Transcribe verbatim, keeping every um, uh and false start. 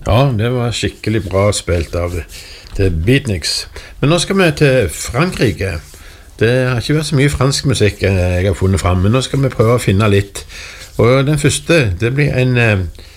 Ja, det var skikkelig bra spilt av The Beatniks. Men nå skal vi til Frankrike. Det har ikke vært så mye fransk musikk jeg har funnet frem, men nå skal vi prøve å finne litt. Og den første, det blir en